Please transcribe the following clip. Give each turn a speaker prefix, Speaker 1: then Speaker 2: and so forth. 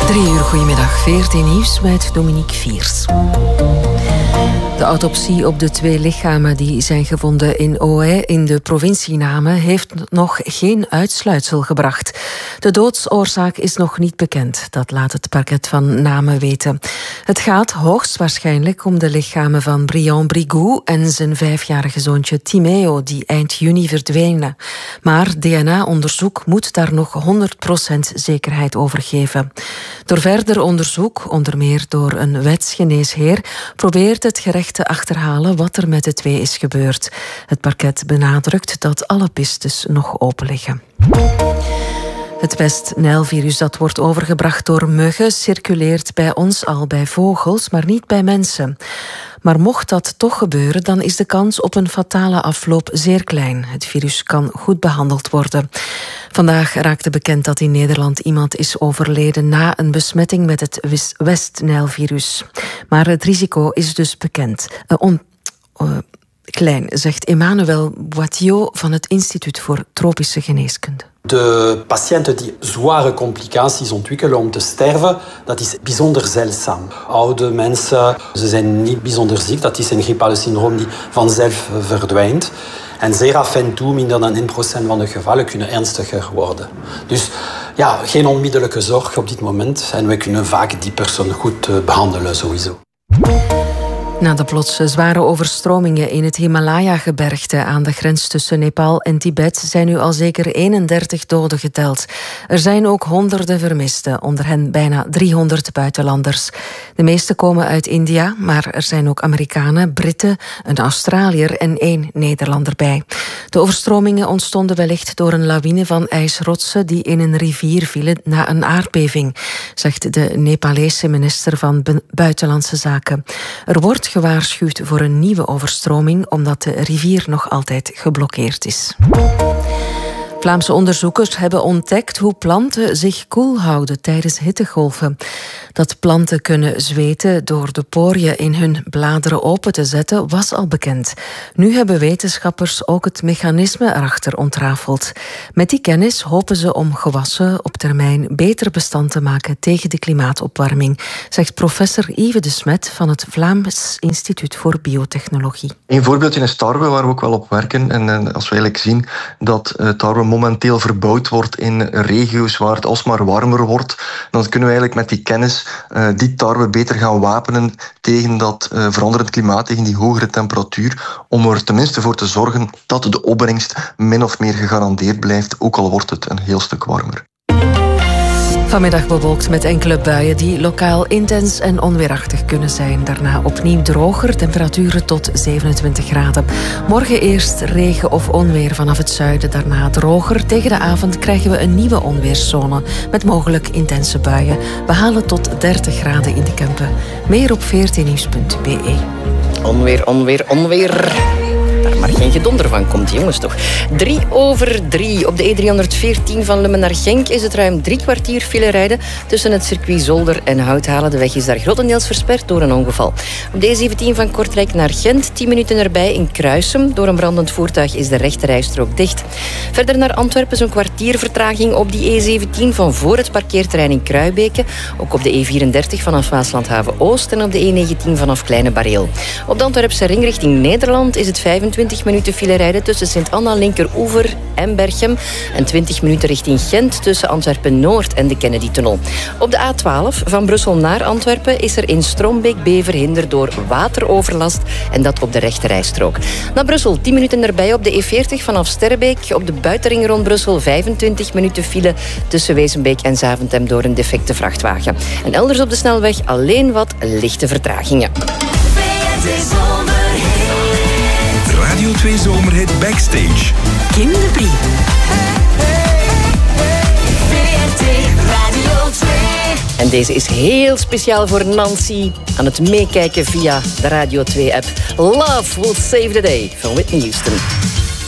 Speaker 1: 3 uur, goedemiddag. VRT Nieuws met Dominique Viers. De autopsie op de 2 lichamen die zijn gevonden in Ohain in de provincie Namen heeft nog geen uitsluitsel gebracht. De doodsoorzaak is nog niet bekend, dat laat het parket van Namen weten. Het gaat hoogstwaarschijnlijk om de lichamen van Brian Brigou en zijn 5-jarige zoontje Timeo, die eind juni verdwenen. Maar DNA-onderzoek moet daar nog 100% zekerheid over geven. Door verder onderzoek, onder meer door een wetsgeneesheer, probeert het gerecht te achterhalen wat er met de 2 is gebeurd. Het parket benadrukt dat alle pistes nog open liggen. Het West-Nijlvirus dat wordt overgebracht door muggen circuleert bij ons al bij vogels, maar niet bij mensen. Maar mocht dat toch gebeuren, dan is de kans op een fatale afloop zeer klein. Het virus kan goed behandeld worden. Vandaag raakte bekend dat in Nederland iemand is overleden na een besmetting met het West-Nijlvirus. Maar het risico is dus bekend. Klein, zegt Emmanuel Boitillot van het Instituut voor Tropische Geneeskunde.
Speaker 2: De patiënten die zware complicaties ontwikkelen om te sterven, dat is bijzonder zeldzaam. Oude mensen, ze zijn niet bijzonder ziek. Dat is een griepale syndroom die vanzelf verdwijnt. En zeer af en toe, minder dan 1% van de gevallen, kunnen ernstiger worden. Dus ja, geen onmiddellijke zorg op dit moment. En we kunnen vaak die persoon goed behandelen sowieso.
Speaker 1: Na de plotse zware overstromingen in het Himalaya-gebergte aan de grens tussen Nepal en Tibet zijn nu al zeker 31 doden geteld. Er zijn ook honderden vermisten, onder hen bijna 300 buitenlanders. De meeste komen uit India, maar er zijn ook Amerikanen, Britten, een Australiër en 1 Nederlander bij. De overstromingen ontstonden wellicht door een lawine van ijsrotsen die in een rivier vielen na een aardbeving, zegt de Nepalese minister van Buitenlandse Zaken. Er wordt gewaarschuwd voor een nieuwe overstroming omdat de rivier nog altijd geblokkeerd is. Vlaamse onderzoekers hebben ontdekt hoe planten zich koel houden tijdens hittegolven. Dat planten kunnen zweten door de poriën in hun bladeren open te zetten was al bekend. Nu hebben wetenschappers ook het mechanisme erachter ontrafeld. Met die kennis hopen ze om gewassen op termijn beter bestand te maken tegen de klimaatopwarming, zegt professor Yves de Smet van het Vlaams Instituut voor Biotechnologie.
Speaker 3: Een voorbeeldje is tarwe, waar we ook wel op werken. En als we eigenlijk zien dat tarwe momenteel verbouwd wordt in regio's waar het alsmaar warmer wordt, dan kunnen we eigenlijk met die kennis die tarwe beter gaan wapenen tegen dat veranderend klimaat, tegen die hogere temperatuur, om er tenminste voor te zorgen dat de opbrengst min of meer gegarandeerd blijft, ook al wordt het een heel stuk warmer.
Speaker 1: Vanmiddag bewolkt met enkele buien die lokaal intens en onweerachtig kunnen zijn. Daarna opnieuw droger, temperaturen tot 27 graden. Morgen eerst regen of onweer vanaf het zuiden, daarna droger. Tegen de avond krijgen we een nieuwe onweerszone met mogelijk intense buien. We halen tot 30 graden in de Kempen. Meer op vrtnieuws.be.
Speaker 4: Onweer, onweer, onweer. Daar maar geen gedonder van komt, jongens toch. 3:03. Op de E314 van Lummen naar Genk is het ruim 3 kwartier file rijden tussen het circuit Zolder en Houthalen. De weg is daar grotendeels versperd door een ongeval. Op de E17 van Kortrijk naar Gent, 10 minuten erbij in Kruisem. Door een brandend voertuig is de rechterrijstrook dicht. Verder naar Antwerpen zo'n kwartier vertraging op die E17 van voor het parkeerterrein in Kruibeke. Ook op de E34 vanaf Waaslandhaven-Oost en op de E19 vanaf Kleine Bareel. Op de Antwerpse ring richting Nederland is het 25 minuten file rijden tussen Sint-Anna, Linkeroever en Berchem. En 20 minuten richting Gent tussen Antwerpen-Noord en de Kennedy-tunnel. Op de A12 van Brussel naar Antwerpen is er in Strombeek-B verhinderd door wateroverlast en dat op de rechterrijstrook. Naar Brussel 10 minuten erbij op de E40 vanaf Sterrebeek. Op de buitenring rond Brussel 25 minuten file tussen Wezenbeek en Zaventem door een defecte vrachtwagen. En elders op de snelweg alleen wat lichte vertragingen.
Speaker 5: Radio 2 Zomerhit Backstage.
Speaker 1: Kim de Brie.
Speaker 4: Radio 2. En deze is heel speciaal voor Nancy aan het meekijken via de Radio 2-app. Love Will Save the Day van Whitney Houston.